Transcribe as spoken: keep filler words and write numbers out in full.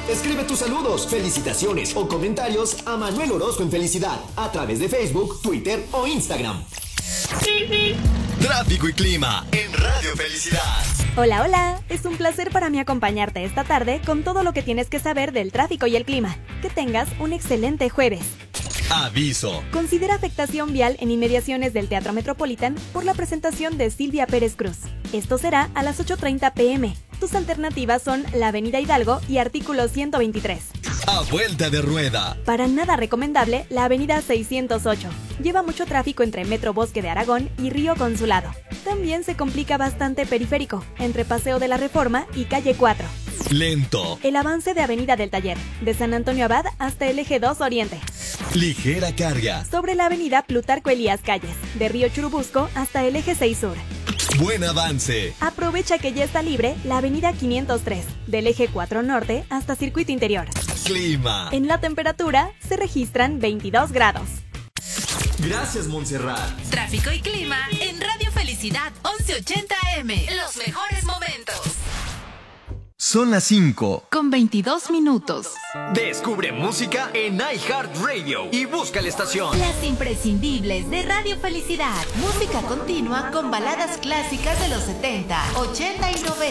Escribe tus saludos, felicitaciones o comentarios a Manuel Orozco en Felicidad a través de Facebook, Twitter o Instagram. Tráfico y clima en Radio Felicidad. Hola, hola. Es un placer para mí acompañarte esta tarde con todo lo que tienes que saber del tráfico y el clima. Que tengas un excelente jueves. Aviso. Considera afectación vial en inmediaciones del Teatro Metropolitan por la presentación de Silvia Pérez Cruz. Esto será a las ocho treinta pm. Tus alternativas son la Avenida Hidalgo y Artículo ciento veintitrés. A vuelta de rueda. Para nada recomendable, la Avenida seiscientos ocho. Lleva mucho tráfico entre Metro Bosque de Aragón y Río Consulado. También se complica bastante Periférico, entre Paseo de la Reforma y Calle cuatro. Lento. El avance de Avenida del Taller, de San Antonio Abad hasta el Eje dos Oriente. Ligera carga. Sobre la Avenida Plutarco Elías Calles, de Río Churubusco hasta el Eje seis Sur. Buen avance. Aprovecha que ya está libre la Avenida quinientos tres, del Eje cuatro Norte hasta Circuito Interior. Clima. En la temperatura se registran veintidós grados. Gracias, Montserrat. Tráfico y clima en Radio Felicidad once ochenta A M. Los mejores momentos. Son las cinco. Con veintidós minutos. Descubre música en iHeartRadio y busca la estación. Las imprescindibles de Radio Felicidad. Música continua con baladas clásicas de los setenta, ochenta y noventa.